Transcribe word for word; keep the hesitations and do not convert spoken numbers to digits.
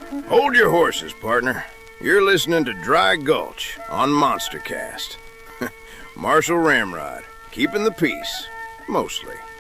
Hold your horses, partner. You're listening to Dry Gulch on Monstercast. Marshall Ramrod, keeping the peace, mostly.